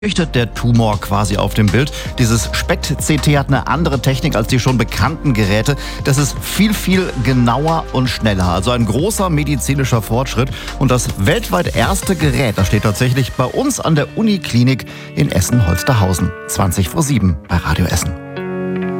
leuchtet der Tumor quasi auf dem Bild. Dieses SPECT-CT hat eine andere Technik als die schon bekannten Geräte. Das ist viel, viel genauer und schneller. Also ein großer medizinischer Fortschritt. Und das weltweit erste Gerät, das steht tatsächlich bei uns an der Uniklinik in Essen-Holsterhausen. 7:20 bei Radio Essen.